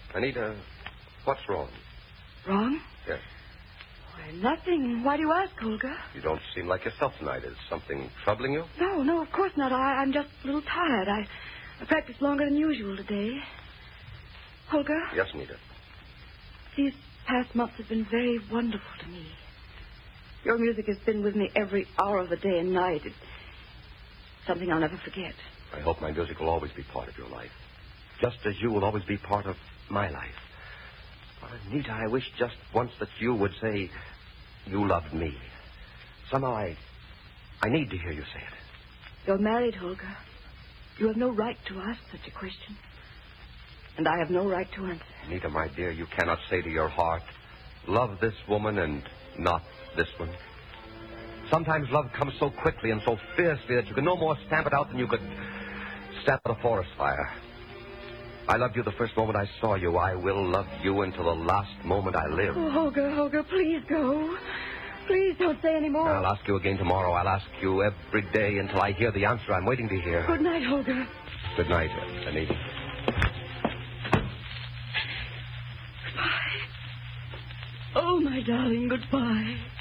Anita, what's wrong? Wrong? Yes. Why, nothing. Why do you ask, Holger? You don't seem like yourself tonight. Is something troubling you? No, of course not. I'm just a little tired. I practiced longer than usual today. Holger? Yes, Anita. These past months have been very wonderful to me. Your music has been with me every hour of the day and night. It's something I'll never forget. I hope my music will always be part of your life. Just as you will always be part of my life. Anita, I wish just once that you would say you loved me. Somehow I need to hear you say it. You're married, Holger. You have no right to ask such a question. And I have no right to answer. Anita, my dear, you cannot say to your heart, love this woman and not this one. Sometimes love comes so quickly and so fiercely that you can no more stamp it out than you could stamp out a forest fire. I loved you the first moment I saw you. I will love you until the last moment I live. Oh, Holger, please go. Please don't say any more. I'll ask you again tomorrow. I'll ask you every day until I hear the answer I'm waiting to hear. Good night, Holger. Good night, Anita. Goodbye. Oh, my darling, goodbye.